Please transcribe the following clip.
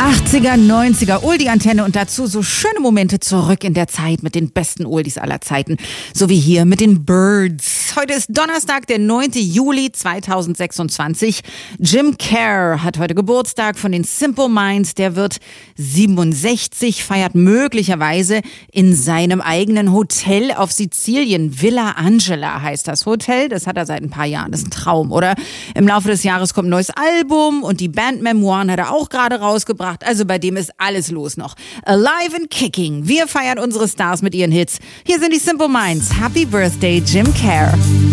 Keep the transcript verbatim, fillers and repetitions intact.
achtziger, neunziger, Oldie-Antenne und dazu so schöne Momente zurück in der Zeit mit den besten Oldies aller Zeiten. So wie hier mit den Byrds. Heute ist Donnerstag, der neunte Juli zweitausendsechsundzwanzig. Jim Kerr hat heute Geburtstag von den Simple Minds. Der wird siebenundsechzig, feiert möglicherweise in seinem eigenen Hotel auf Sizilien. Villa Angela heißt das Hotel. Das hat er seit ein paar Jahren. Das ist ein Traum, oder? Im Laufe des Jahres kommt ein neues Album und die Band Memoiren hat er auch gerade rausgebracht. Also bei dem ist alles los noch. Alive and Kicking. Wir feiern unsere Stars mit ihren Hits. Hier sind die Simple Minds. Happy Birthday, Jim Kerr.